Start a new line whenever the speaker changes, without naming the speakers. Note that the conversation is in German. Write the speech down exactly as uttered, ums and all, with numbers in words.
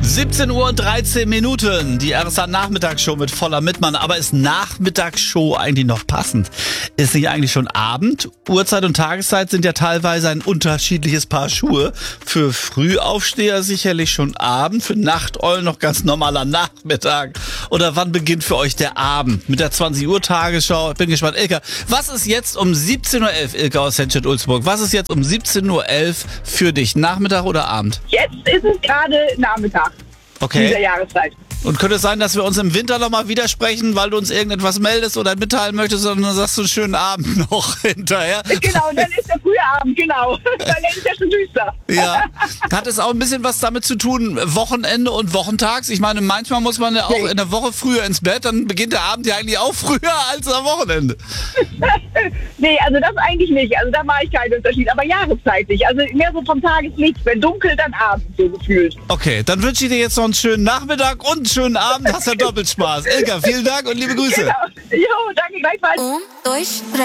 siebzehn Uhr und dreizehn Minuten, die R S A-Nachmittagsshow mit Voller Mittmann. Aber ist Nachmittagsshow eigentlich noch passend? Ist nicht eigentlich schon Abend? Uhrzeit und Tageszeit sind ja teilweise ein unterschiedliches Paar Schuhe. Für Frühaufsteher sicherlich schon Abend, für Nachteulen noch ganz normaler Nachmittag. Oder wann beginnt für euch der Abend? Mit der zwanzig Uhr Tagesschau. Ich bin gespannt. Ilka, was ist jetzt um siebzehn Uhr elf, Ilka aus Henstedt-Ulzburg, was ist jetzt um siebzehn Uhr elf für dich? Nachmittag oder Abend?
Jetzt ist es gerade Nachmittag.
Okay.
Dieser Jahreszeit.
Und könnte es sein, dass wir uns im Winter nochmal widersprechen, weil du uns irgendetwas meldest oder mitteilen möchtest, und dann sagst du einen schönen Abend noch hinterher?
Genau, dann ist der frühe Abend, genau. Dann ist es ja schon düster.
Ja. Hat es auch ein bisschen was damit zu tun, Wochenende und Wochentags? Ich meine, manchmal muss man ja auch
Nee.
in der Woche früher ins Bett, dann beginnt der Abend ja eigentlich auch früher als am Wochenende.
Nee, also das eigentlich nicht. Also da mache ich keinen Unterschied. Aber jahreszeitlich. Also mehr so vom Tageslicht. Wenn dunkel, dann Abend so gefühlt.
Okay, dann wünsche ich dir jetzt noch einen schönen Nachmittag und einen schönen Abend. Hast ja doppelt Spaß. Ilka, vielen Dank und liebe Grüße.
Genau. Jo, danke gleichfalls.
Um, dois, três.